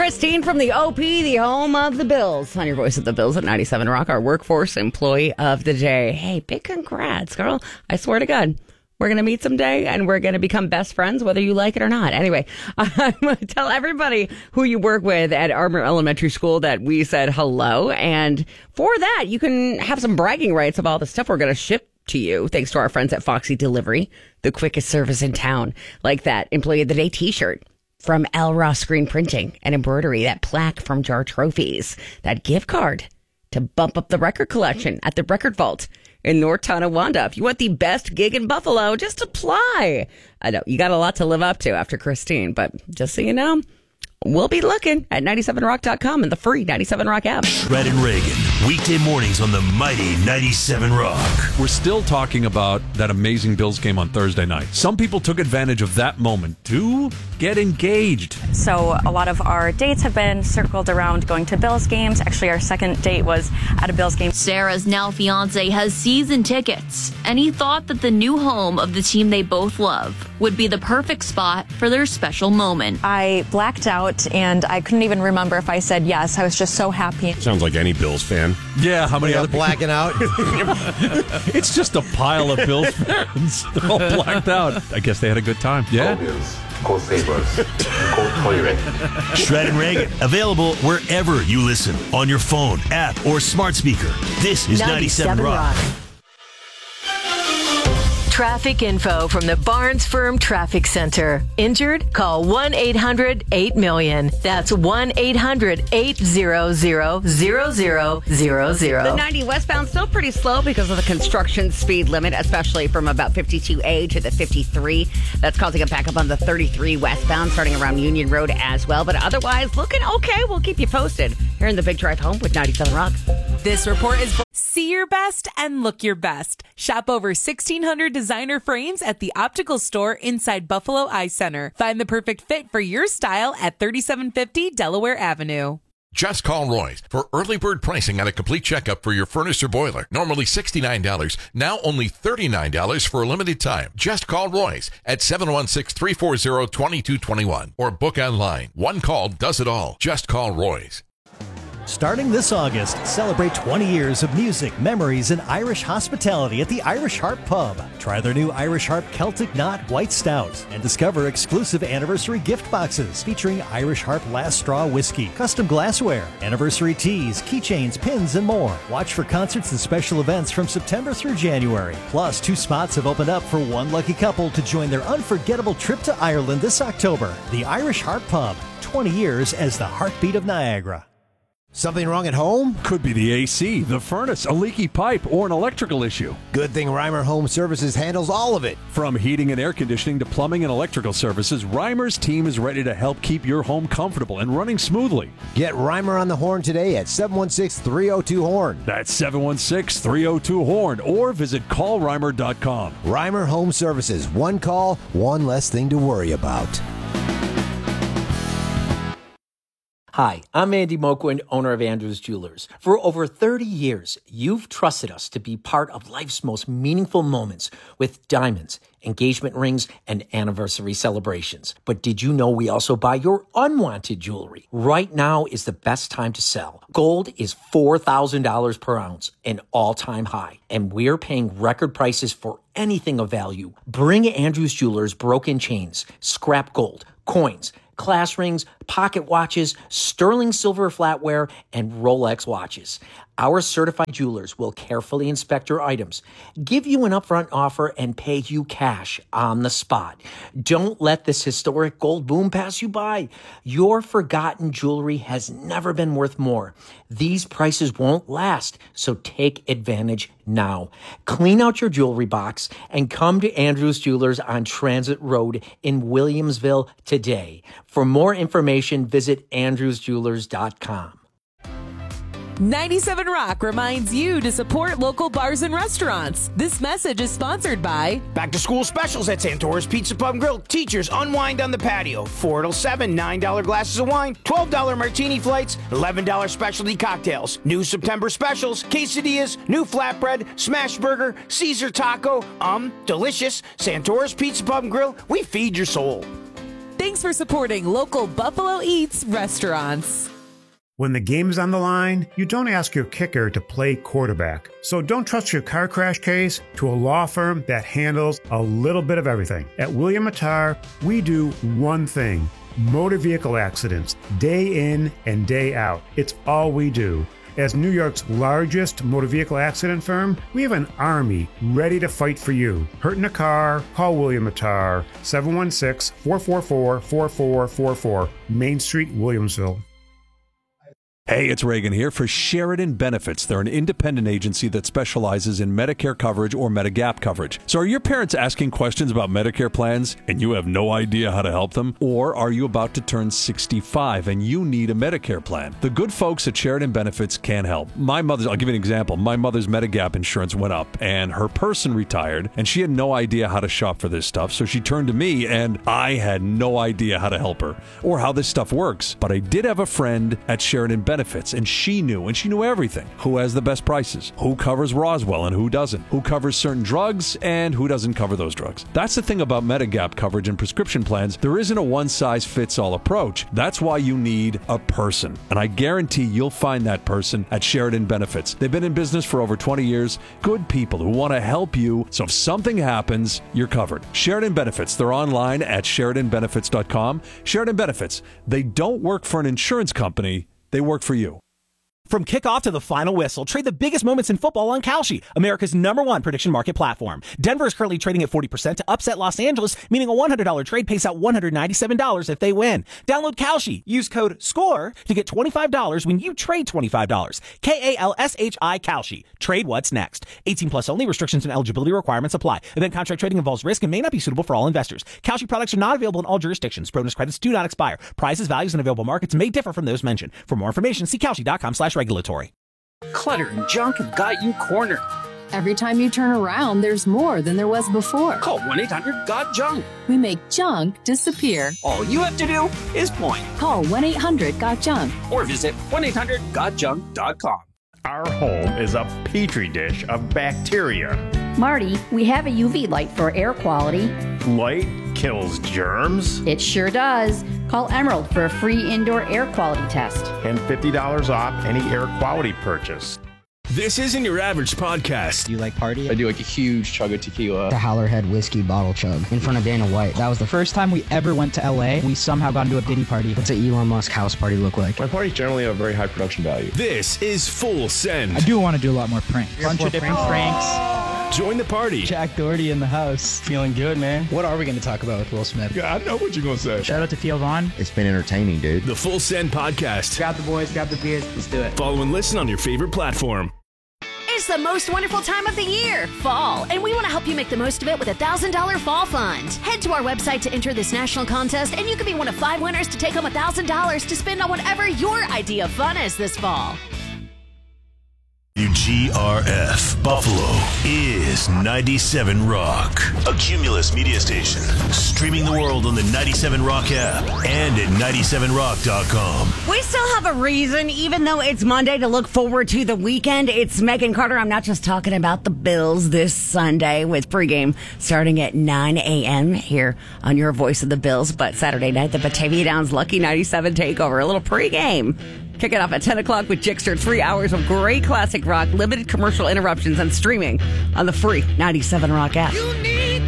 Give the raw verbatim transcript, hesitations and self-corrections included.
Christine from the O P, the home of the Bills. On your voice of the Bills at ninety-seven Rock, our workforce employee of the day. Hey, big congrats, girl. I swear to God, we're going to meet someday and we're going to become best friends, whether you like it or not. Anyway, I'm going to tell everybody who you work with at Armour Elementary School that we said hello. And for that, you can have some bragging rights of all the stuff we're going to ship to you, thanks to our friends at Foxy Delivery, the quickest service in town. Like that Employee of the Day t-shirt from L. Ross Screen Printing and Embroidery, that plaque from Jar Trophies, that gift card to bump up the record collection at the Record Vault in North Tonawanda. If you want the best gig in Buffalo, just apply. I know you got a lot to live up to after Christine, but just so you know, we'll be looking at ninety-seven rock dot com and the free ninety-seven Rock app. Shred and Reagan, weekday mornings on the mighty ninety-seven Rock. We're still talking about that amazing Bills game on Thursday night. Some people took advantage of that moment to get engaged. So a lot of our dates have been circled around going to Bills games. Actually, our second date was at a Bills game. Sarah's now fiance has season tickets, and he thought that the new home of the team they both love would be the perfect spot for their special moment. I blacked out, and I couldn't even remember if I said yes. I was just so happy. Sounds like any Bills fan. Yeah, how many Yeah, other people? blacking out? It's just a pile of Bills fans. They're all blacked out. I guess they had a good time. Yeah. Code Sabres. Code Toilet. Shred and Reagan, available wherever you listen, on your phone, app, or smart speaker. This is ninety-seven Rock. Traffic info from the Barnes Firm Traffic Center. Injured? Call one eight hundred eight million. That's one eight hundred eight hundred zero zero zero zero. The ninety westbound still pretty slow because of the construction speed limit, especially from about fifty-two A to the fifty-three. That's causing a backup on the thirty-three westbound, starting around Union Road as well. But otherwise, looking okay. We'll keep you posted here in the Big Drive Home with ninety-seven Rock. This report is see your best and look your best. Shop over sixteen hundred designer frames at the optical store inside Buffalo Eye Center. Find the perfect fit for your style at thirty-seven fifty Delaware Avenue. Just call Roy's for early bird pricing on a complete checkup for your furnace or boiler. Normally sixty-nine dollars, now only thirty-nine dollars for a limited time. Just call Roy's at seven one six, three four zero, two two two one or book online. One call does it all. Just call Roy's. Starting this August, celebrate twenty years of music, memories, and Irish hospitality at the Irish Harp Pub. Try their new Irish Harp Celtic Knot White Stout and discover exclusive anniversary gift boxes featuring Irish Harp Last Straw Whiskey, custom glassware, anniversary teas, keychains, pins, and more. Watch for concerts and special events from September through January. Plus, two spots have opened up for one lucky couple to join their unforgettable trip to Ireland this October. The Irish Harp Pub, twenty years as the heartbeat of Niagara. Something wrong at home? Could be the A C, the furnace, a leaky pipe, or an electrical issue. Good thing Reimer Home Services handles all of it. From heating and air conditioning to plumbing and electrical services, Reimer's team is ready to help keep your home comfortable and running smoothly. Get Reimer on the horn today at seven one six, three oh two, horn. That's seven one six, three oh two, horn or visit call reimer dot com. Reimer Home Services. One call, one less thing to worry about. Hi, I'm Andy Moquin, owner of Andrews Jewelers. For over thirty years, you've trusted us to be part of life's most meaningful moments with diamonds, engagement rings, and anniversary celebrations. But did you know we also buy your unwanted jewelry? Right now is the best time to sell. Gold is four thousand dollars per ounce, an all-time high, and we're paying record prices for anything of value. Bring Andrews Jewelers broken chains, scrap gold, coins, class rings, pocket watches, sterling silver flatware, and Rolex watches. Our certified jewelers will carefully inspect your items, give you an upfront offer, and pay you cash on the spot. Don't let this historic gold boom pass you by. Your forgotten jewelry has never been worth more. These prices won't last, so take advantage now. Clean out your jewelry box and come to Andrews Jewelers on Transit Road in Williamsville today. For more information, visit andrews jewelers dot com. ninety-seven Rock reminds you to support local bars and restaurants. This message is sponsored by Back to school specials at Santora's Pizza Pub and Grill. Teachers unwind on the patio. four till seven, nine dollar glasses of wine, twelve dollar martini flights, eleven dollar specialty cocktails. New September specials, quesadillas, new flatbread, smash burger, Caesar taco. Um, delicious. Santora's Pizza Pub and Grill. We feed your soul. Thanks for supporting local Buffalo Eats restaurants. When the game is on the line, you don't ask your kicker to play quarterback. So don't trust your car crash case to a law firm that handles a little bit of everything. At William Mattar, we do one thing: motor vehicle accidents, day in and day out. It's all we do. As New York's largest motor vehicle accident firm, we have an army ready to fight for you. Hurt in a car? Call William Mattar, seven one six, four four four, four four four four, Main Street, Williamsville. Hey, it's Reagan here for Sheridan Benefits. They're an independent agency that specializes in Medicare coverage or Medigap coverage. So are your parents asking questions about Medicare plans and you have no idea how to help them? Or are you about to turn sixty-five and you need a Medicare plan? The good folks at Sheridan Benefits can help. My mother's, I'll give you an example. My mother's Medigap insurance went up and her person retired and she had no idea how to shop for this stuff. So she turned to me and I had no idea how to help her or how this stuff works. But I did have a friend at Sheridan Benefits. Benefits, and she knew, and she knew everything. Who has the best prices? Who covers Roswell and who doesn't? Who covers certain drugs and who doesn't cover those drugs? That's the thing about Medigap coverage and prescription plans. There isn't a one-size-fits-all approach. That's why you need a person, and I guarantee you'll find that person at Sheridan Benefits. They've been in business for over twenty years. Good people who want to help you, so if something happens, you're covered. Sheridan Benefits. They're online at sheridan benefits dot com. Sheridan Benefits. They don't work for an insurance company. They work for you. From kickoff to the final whistle, trade the biggest moments in football on Kalshi, America's number one prediction market platform. Denver is currently trading at forty percent to upset Los Angeles, meaning a one hundred dollars trade pays out one hundred ninety-seven dollars if they win. Download Kalshi. Use code SCORE to get twenty-five dollars when you trade twenty-five dollars. K A L S H I Kalshi. Trade what's next. eighteen plus only. Restrictions and eligibility requirements apply. Event contract trading involves risk and may not be suitable for all investors. Kalshi products are not available in all jurisdictions. Bonus credits do not expire. Prices, values, and available markets may differ from those mentioned. For more information, see Kalshi dot com slash regulatory. Clutter and junk have got you cornered. Every time you turn around, there's more than there was before. Call one eight hundred got junk. We make junk disappear. All you have to do is point. Call one eight hundred got junk. Or visit one eight hundred got junk dot com. Our home is a petri dish of bacteria. Marty, we have a U V light for air quality. Light kills germs? It sure does. Call Emerald for a free indoor air quality test. And fifty dollars off any air quality purchase. This isn't your average podcast. Do you like party? I do like a huge chug of tequila. The Howlerhead whiskey bottle chug in front of Dana White. That was the first time we ever went to L A. We somehow got into a Diddy party. What's an Elon Musk house party look like? My parties generally have very high production value. This is Full Send. I do want to do a lot more pranks. A bunch of different pranks. pranks. Join the party. Jack Doherty in the house. Feeling good, man. What are we going to talk about with Will Smith? Yeah, I know what you're going to say. Shout out to Theo Vaughn. It's been entertaining, dude. The Full Send podcast. Grab the boys, grab the beers. Let's do it. Follow and listen on your favorite platform. It's the most wonderful time of the year, fall, and we want to help you make the most of it with a one thousand dollars Fall Fund. Head to our website to enter this national contest, and you can be one of five winners to take home one thousand dollars to spend on whatever your idea of fun is this fall. W G R F Buffalo is ninety-seven Rock, a Cumulus media station, streaming the world on the ninety-seven Rock app and at ninety-seven rock dot com. We still have a reason, even though it's Monday, to look forward to the weekend. It's Megan Carter. I'm not just talking about the Bills this Sunday with pregame starting at nine a.m. here on your Voice of the Bills, but Saturday night, the Batavia Downs Lucky ninety-seven takeover, a little pregame. Kick it off at ten o'clock with Jixter. Three hours of great classic rock, limited commercial interruptions, and streaming on the free ninety-seven Rock app.